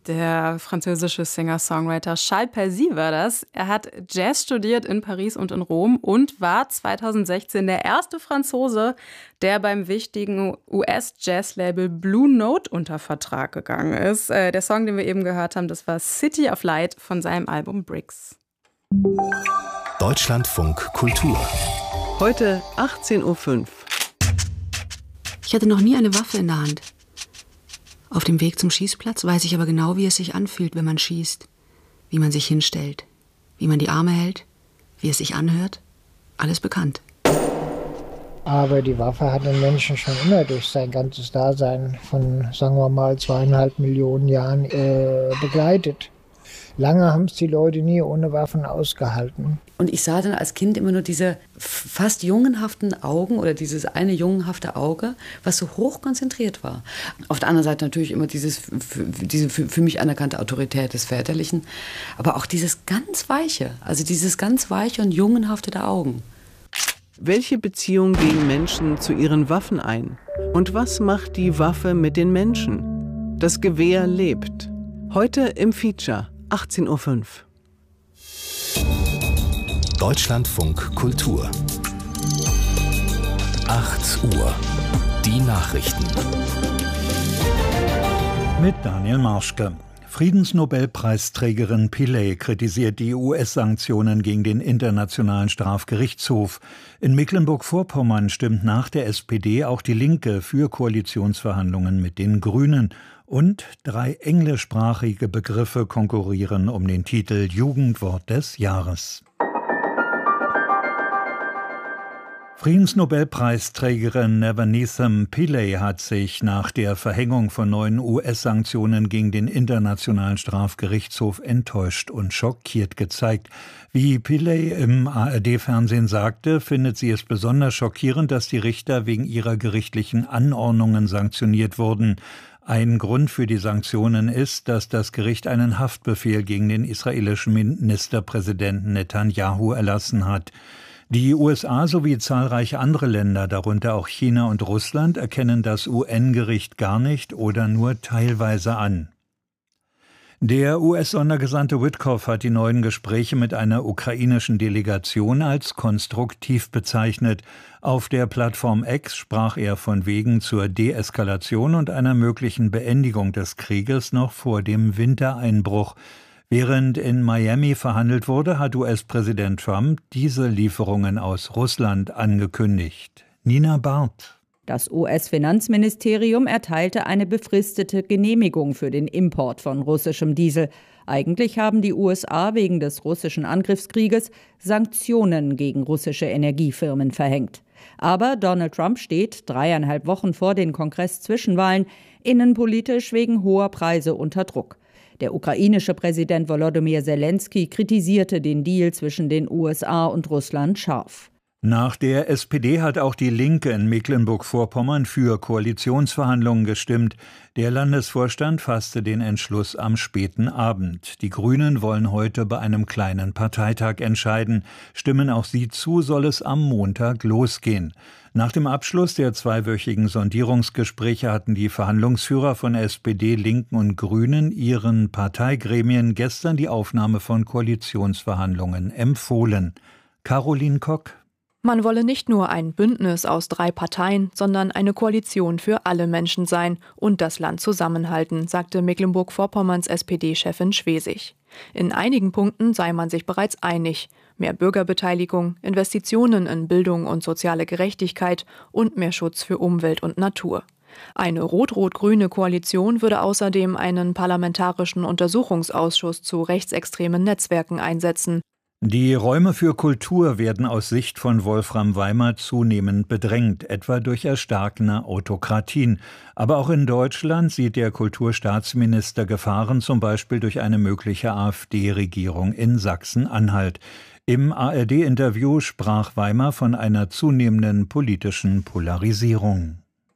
Der französische Singer-Songwriter Charles Perzy war das. Er hat Jazz studiert in Paris und in Rom und war 2016 der erste Franzose, der beim wichtigen US-Jazz-Label Blue Note unter Vertrag gegangen ist. Der Song, den wir eben gehört haben, das war City of Light von seinem Album Bricks. Deutschlandfunk Kultur. Heute 18:05 Uhr. Ich hatte noch nie eine Waffe in der Hand. Auf dem Weg zum Schießplatz weiß ich aber genau, wie es sich anfühlt, wenn man schießt. Wie man sich hinstellt, wie man die Arme hält, wie es sich anhört. Alles bekannt. Aber die Waffe hat den Menschen schon immer durch sein ganzes Dasein von, sagen wir mal, 2,5 Millionen Jahren begleitet. Lange haben es die Leute nie ohne Waffen ausgehalten. Und ich sah dann als Kind immer nur diese fast jungenhaften Augen oder dieses eine jungenhafte Auge, was so hoch konzentriert war. Auf der anderen Seite natürlich immer diese für mich anerkannte Autorität des Väterlichen. Aber auch dieses ganz Weiche, also dieses ganz weiche und jungenhafte der Augen. Welche Beziehung gehen Menschen zu ihren Waffen ein? Und was macht die Waffe mit den Menschen? Das Gewehr lebt. Heute im Feature 18:05 Uhr. Deutschlandfunk Kultur. 8 Uhr. Die Nachrichten. Mit Daniel Marschke. Friedensnobelpreisträgerin Pillay kritisiert die US-Sanktionen gegen den Internationalen Strafgerichtshof. In Mecklenburg-Vorpommern stimmt nach der SPD auch die Linke für Koalitionsverhandlungen mit den Grünen. Und 3 englischsprachige Begriffe konkurrieren um den Titel Jugendwort des Jahres. Friedensnobelpreisträgerin Navaneetham Pillay hat sich nach der Verhängung von neuen US-Sanktionen gegen den Internationalen Strafgerichtshof enttäuscht und schockiert gezeigt. Wie Pillay im ARD-Fernsehen sagte, findet sie es besonders schockierend, dass die Richter wegen ihrer gerichtlichen Anordnungen sanktioniert wurden. Ein Grund für die Sanktionen ist, dass das Gericht einen Haftbefehl gegen den israelischen Ministerpräsidenten Netanyahu erlassen hat. Die USA sowie zahlreiche andere Länder, darunter auch China und Russland, erkennen das UN-Gericht gar nicht oder nur teilweise an. Der US-Sondergesandte Witkoff hat die neuen Gespräche mit einer ukrainischen Delegation als konstruktiv bezeichnet. Auf der Plattform X sprach er von Wegen zur Deeskalation und einer möglichen Beendigung des Krieges noch vor dem Wintereinbruch. Während in Miami verhandelt wurde, hat US-Präsident Trump diese Lieferungen aus Russland angekündigt. Nina Barth. Das US-Finanzministerium erteilte eine befristete Genehmigung für den Import von russischem Diesel. Eigentlich haben die USA wegen des russischen Angriffskrieges Sanktionen gegen russische Energiefirmen verhängt. Aber Donald Trump steht 3,5 Wochen vor den Kongress-Zwischenwahlen innenpolitisch wegen hoher Preise unter Druck. Der ukrainische Präsident Volodymyr Zelensky kritisierte den Deal zwischen den USA und Russland scharf. Nach der SPD hat auch die Linke in Mecklenburg-Vorpommern für Koalitionsverhandlungen gestimmt. Der Landesvorstand fasste den Entschluss am späten Abend. Die Grünen wollen heute bei einem kleinen Parteitag entscheiden. Stimmen auch sie zu, soll es am Montag losgehen. Nach dem Abschluss der 2-wöchigen Sondierungsgespräche hatten die Verhandlungsführer von SPD, Linken und Grünen ihren Parteigremien gestern die Aufnahme von Koalitionsverhandlungen empfohlen. Caroline Kock. Man wolle nicht nur ein Bündnis aus 3 Parteien, sondern eine Koalition für alle Menschen sein und das Land zusammenhalten, sagte Mecklenburg-Vorpommerns SPD-Chefin Schwesig. In einigen Punkten sei man sich bereits einig. Mehr Bürgerbeteiligung, Investitionen in Bildung und soziale Gerechtigkeit und mehr Schutz für Umwelt und Natur. Eine rot-rot-grüne Koalition würde außerdem einen parlamentarischen Untersuchungsausschuss zu rechtsextremen Netzwerken einsetzen. Die Räume für Kultur werden aus Sicht von Wolfram Weimar zunehmend bedrängt, etwa durch erstarkende Autokratien. Aber auch in Deutschland sieht der Kulturstaatsminister Gefahren, zum Beispiel durch eine mögliche AfD-Regierung in Sachsen-Anhalt. Im ARD-Interview sprach Weimar von einer zunehmenden politischen Polarisierung.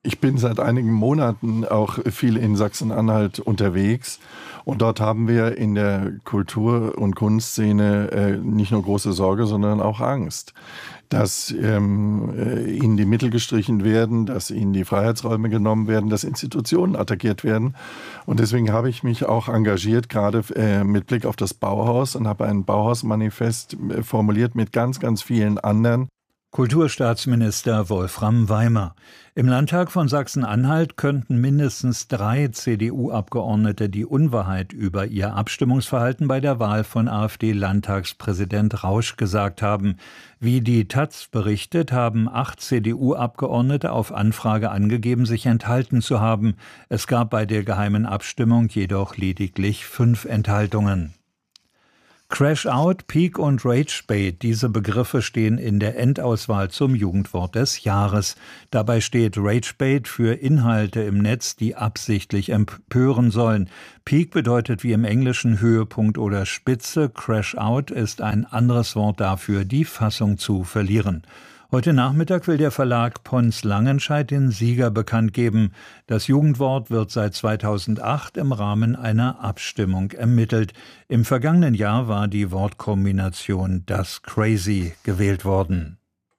Ich bin seit einigen Monaten auch viel in Sachsen-Anhalt unterwegs. Und dort haben wir in der Kultur- und Kunstszene nicht nur große Sorge, sondern auch Angst, dass ihnen die Mittel gestrichen werden, dass ihnen die Freiheitsräume genommen werden, dass Institutionen attackiert werden. Und deswegen habe ich mich auch engagiert, gerade mit Blick auf das Bauhaus, und habe ein Bauhausmanifest formuliert mit ganz, ganz vielen anderen. Kulturstaatsminister Wolfram Weimer. Im Landtag von Sachsen-Anhalt könnten mindestens 3 CDU-Abgeordnete die Unwahrheit über ihr Abstimmungsverhalten bei der Wahl von AfD-Landtagspräsident Rausch gesagt haben. Wie die taz berichtet, haben 8 CDU-Abgeordnete auf Anfrage angegeben, sich enthalten zu haben. Es gab bei der geheimen Abstimmung jedoch lediglich 5 Enthaltungen. Crash-Out, Peak und Rage-Bait, diese Begriffe stehen in der Endauswahl zum Jugendwort des Jahres. Dabei steht Rage-Bait für Inhalte im Netz, die absichtlich empören sollen. Peak bedeutet wie im Englischen Höhepunkt oder Spitze. Crash-Out ist ein anderes Wort dafür, die Fassung zu verlieren. Heute Nachmittag will der Verlag Pons Langenscheidt den Sieger bekannt geben. Das Jugendwort wird seit 2008 im Rahmen einer Abstimmung ermittelt. Im vergangenen Jahr war die Wortkombination Das Crazy gewählt worden.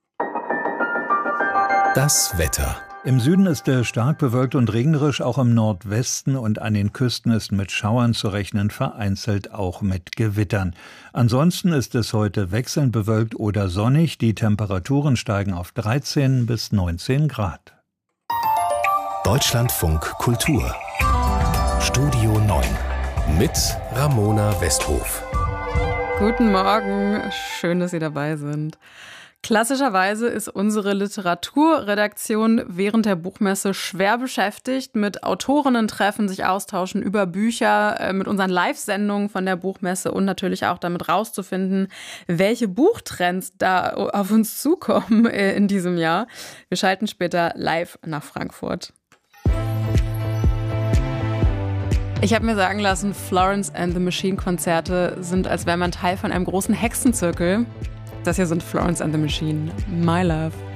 Das Wetter. Im Süden ist es stark bewölkt und regnerisch, auch im Nordwesten und an den Küsten ist mit Schauern zu rechnen, vereinzelt auch mit Gewittern. Ansonsten ist es heute wechselnd bewölkt oder sonnig. Die Temperaturen steigen auf 13 bis 19 Grad. Deutschlandfunk Kultur. Studio 9 mit Ramona Westhof. Guten Morgen, schön, dass Sie dabei sind. Klassischerweise ist unsere Literaturredaktion während der Buchmesse schwer beschäftigt mit Autorinnen-Treffen, sich austauschen über Bücher, mit unseren Live-Sendungen von der Buchmesse und natürlich auch damit rauszufinden, welche Buchtrends da auf uns zukommen in diesem Jahr. Wir schalten später live nach Frankfurt. Ich habe mir sagen lassen, Florence and the Machine Konzerte sind, als wäre man Teil von einem großen Hexenzirkel. Das hier sind Florence and the Machine. My Love.